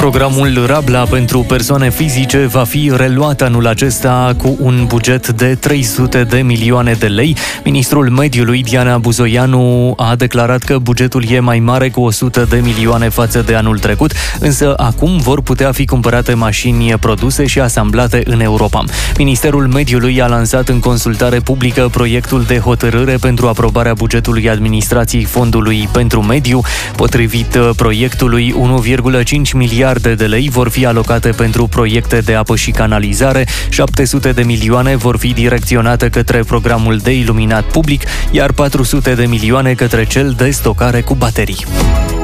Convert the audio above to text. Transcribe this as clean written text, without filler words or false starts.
Programul Rabla pentru persoane fizice va fi reluat anul acesta cu un buget de 300 de milioane de lei. Ministrul Mediului, Diana Buzoianu, a declarat că bugetul e mai mare cu 100 de milioane față de anul trecut, însă acum vor putea fi cumpărate mașini produse și asamblate în Europa. Ministerul Mediului a lansat în consultare publică proiectul de hotărâre pentru aprobarea bugetului administrației Fondului pentru Mediu. Potrivit proiectului, 1,5 miliarde de lei vor fi alocate pentru proiecte de apă și canalizare, 700 de milioane vor fi direcționate către programul de iluminat public, iar 400 de milioane către cel de stocare cu baterii.